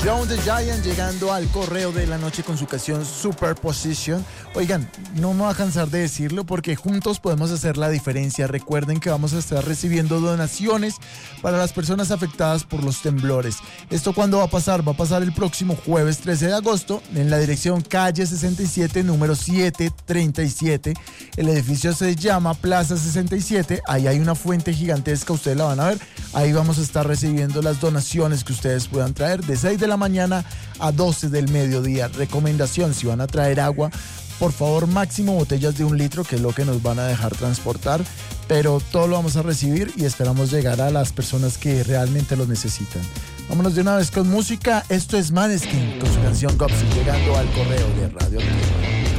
John the Giant llegando al correo de la noche con su canción Superposition. Oigan, no me voy a cansar de decirlo porque juntos podemos hacer la diferencia. Recuerden que vamos a estar recibiendo donaciones para las personas afectadas por los temblores. ¿Esto cuándo va a pasar? Va a pasar el próximo jueves 13 de agosto en la dirección calle 67, número 737. El edificio se llama Plaza 67. Ahí hay una fuente gigantesca, ustedes la van a ver. Ahí vamos a estar recibiendo las donaciones que ustedes puedan traer de 6 de la mañana a 12 del mediodía. Recomendación, si van a traer agua, por favor, máximo botellas de 1 litro, que es lo que nos van a dejar transportar, pero todo lo vamos a recibir y esperamos llegar a las personas que realmente lo necesitan. Vámonos de una vez con música. Esto es Maneskin con su canción Gopsy, llegando al correo de Radio Activa.